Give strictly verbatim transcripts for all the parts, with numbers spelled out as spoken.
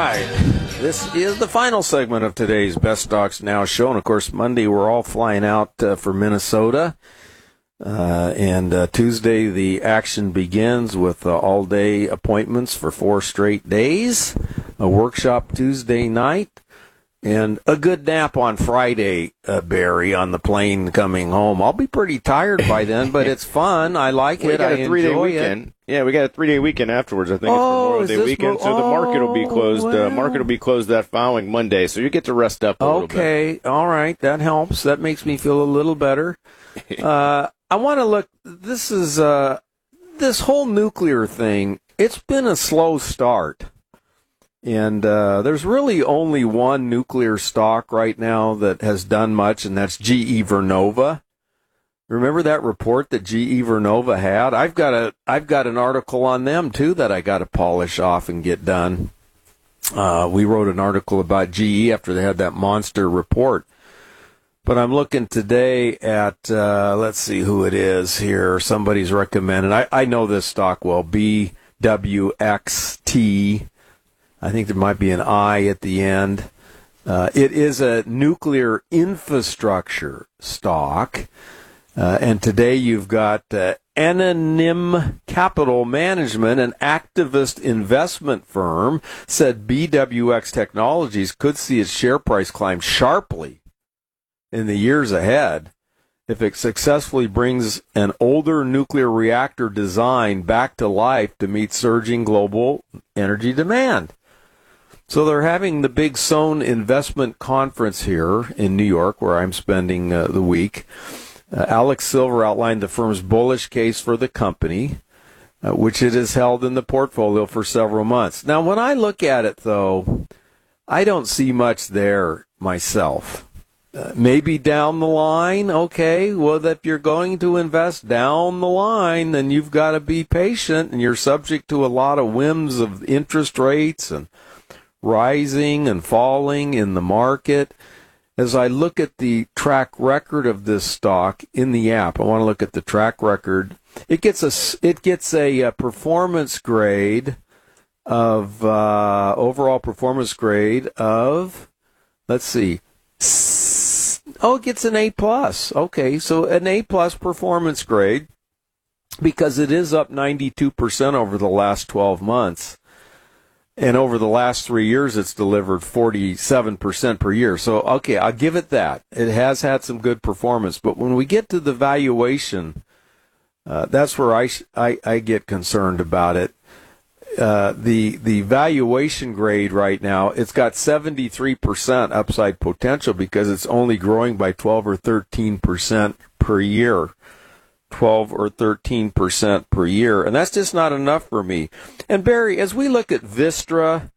right. This is the final segment of today's Best Stocks Now show. And, of course, Monday we're all flying out uh, for Minnesota. Uh, and uh, Tuesday the action begins with uh, all-day appointments for four straight days, a workshop Tuesday night, and a good nap on Friday, uh, Barry, on the plane coming home. I'll be pretty tired by then, but it's fun. I like we it. Got I a three-day enjoy weekend. it. Yeah, we got a three-day weekend afterwards. I think Oh, it's Memorial is Day this weekend, mo- so the market will be oh, closed. well. Uh, market will be closed that following Monday, so you get to rest up a little bit. Okay, all right, that helps. That makes me feel a little better. Uh, I want to look. This is uh, this whole nuclear thing. It's been a slow start. And uh, there's really only one nuclear stock right now that has done much, and that's G E Vernova. Remember that report that G E Vernova had? I've got a I've got an article on them too that I got to polish off and get done. Uh, we wrote an article about G E after they had that monster report. But I'm looking today at uh, let's see who it is here. Somebody's recommended. I, I know this stock well. B W X T. I think there might be an I at the end. Uh, it is a nuclear infrastructure stock. Uh, and today you've got uh, Anonym Capital Management, an activist investment firm, said B W X Technologies could see its share price climb sharply in the years ahead if it successfully brings an older nuclear reactor design back to life to meet surging global energy demand. So they're having the big Sohn Investment Conference here in New York, where I'm spending uh, the week. Uh, Alex Silver outlined the firm's bullish case for the company, uh, which it has held in the portfolio for several months. Now, when I look at it, though, I don't see much there myself. Uh, maybe down the line, okay, well, if you're going to invest down the line, then you've got to be patient, and you're subject to a lot of whims of interest rates and rising and falling in the market. As I look at the track record of this stock in the app, I want to look at the track record. It gets a, it gets a, a performance grade of, uh, overall performance grade of, let's see, oh, it gets an A plus. Okay, so an A plus performance grade because it is up ninety-two percent over the last twelve months. And over the last three years, it's delivered forty-seven percent per year. So, okay, I'll give it that. It has had some good performance. But when we get to the valuation, uh, that's where I, I, I get concerned about it. Uh, the the valuation grade right now, it's got seventy-three percent upside potential because it's only growing by twelve or thirteen percent per year. twelve or thirteen percent per year, and that's just not enough for me. And Barry, as we look at Vistra,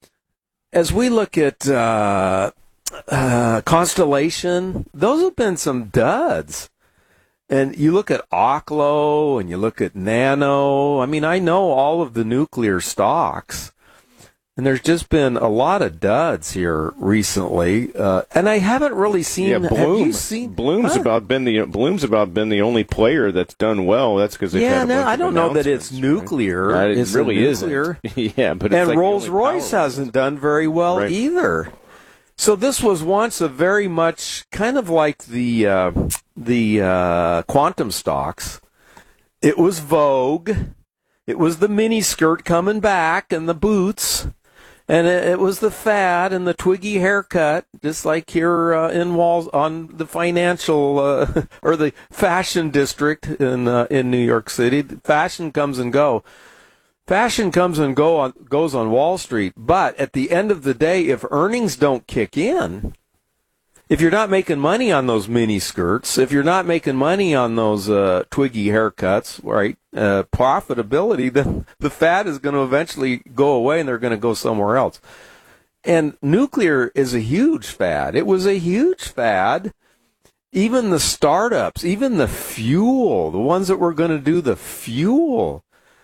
as we look at uh, uh, Constellation, those have been some duds. And you look at Oklo, and you look at Nano. I mean, I know all of the nuclear stocks, and there's just been a lot of duds here recently, uh, and I haven't really seen. Yeah, Bloom. Have you seen Bloom's huh? about been the Bloom's about been the only player that's done well. That's because yeah, had a no, bunch I of don't know that it's announcements, nuclear. Right? It it's really nuclear. isn't. Yeah, but it's and like Rolls Royce hasn't done very well right. either. So this was once a very much kind of like the uh, the uh, quantum stocks. It was vogue. It was the mini skirt coming back and the boots. And it, it was the fad and the twiggy haircut, just like here uh, in Walls on the financial uh, or the fashion district in uh, in New York City. Fashion comes and go. Fashion comes and go on, goes on Wall Street, but at the end of the day, if earnings don't kick in, if you're not making money on those mini skirts, if you're not making money on those uh, twiggy haircuts, right, uh, profitability, then the fad is going to eventually go away and they're going to go somewhere else. And nuclear is a huge fad. It was a huge fad. Even the startups, even the fuel, the ones that were going to do the fuel,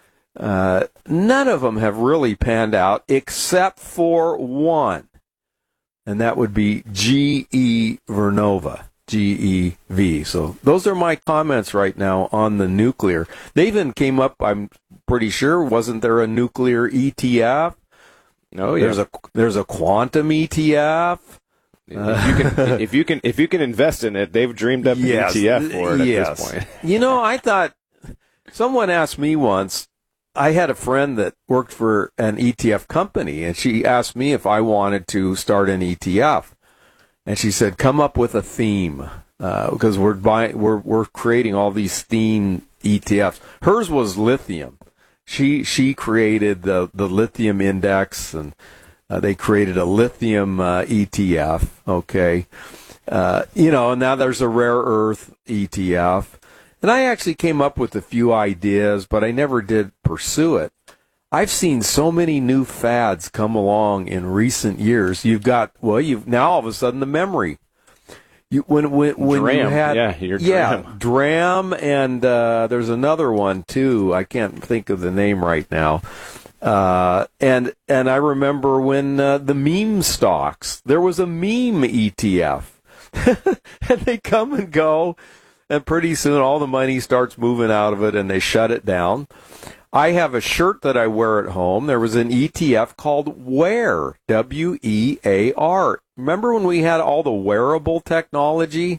Uh, none of them have really panned out except for one, and that would be G E Vernova, G E V. So those are my comments right now on the nuclear. They even came up, I'm pretty sure, wasn't there a nuclear E T F? Oh yeah. There's a there's a quantum E T F. If you can, if you can, if you can invest in it, they've dreamed up an Yes. E T F for it Yes. at this point. You know, I thought someone asked me once. I had a friend that worked for an E T F company, and she asked me if I wanted to start an E T F. And she said, "Come up with a theme, uh, because we're buying, we're we're creating all these theme E T Fs." Hers was lithium. She she created the the lithium index, and uh, they created a lithium uh, E T F. Okay, uh, you know, now there's a rare earth E T F, and I actually came up with a few ideas, but I never did pursue it. I've seen so many new fads come along in recent years. You've got, well, you've now all of a sudden the memory. You, when when when Dram. you had Yeah, your yeah Dram. Dram, and uh, there's another one too. I can't think of the name right now. Uh, and and I remember when uh, the meme stocks. There was a meme E T F, and they come and go, and pretty soon all the money starts moving out of it, and they shut it down. I have a shirt that I wear at home. There was an E T F called Wear, W E A R. Remember when we had all the wearable technology?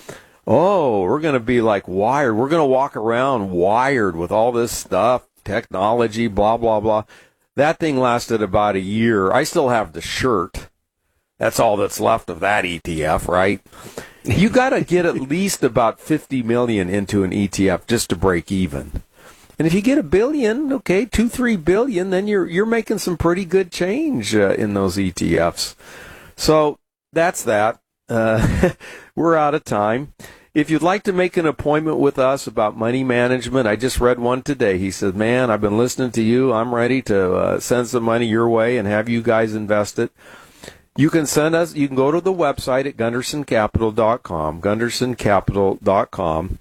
Oh, we're going to be like wired. We're going to walk around wired with all this stuff, technology, blah, blah, blah. That thing lasted about a year. I still have the shirt. That's all that's left of that E T F, right? You got to get at least about fifty million into an E T F just to break even. And if you get a billion, okay, two, three billion, then you're you're making some pretty good change uh, in those E T Fs. So that's that. Uh, we're out of time. If you'd like to make an appointment with us about money management, I just read one today. He said, "Man, I've been listening to you. I'm ready to uh, send some money your way and have you guys invest it." You can send us. You can go to the website at gunderson capital dot com, gunderson capital dot com.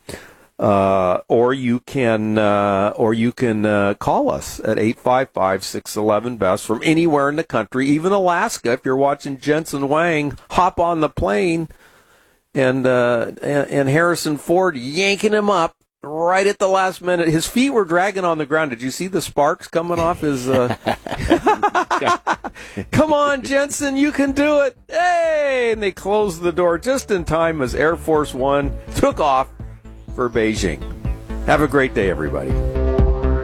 Uh, or you can, uh, or you can uh, call us at eight five five, six one one, B E S T from anywhere in the country, even Alaska. If you're watching Jensen Wang hop on the plane, and uh, and, and Harrison Ford yanking him up right at the last minute. His feet were dragging on the ground. Did you see the sparks coming off his? Uh... Come on, Jensen, you can do it! Hey! And they closed the door just in time as Air Force One took off for Beijing. Have a great day, everybody.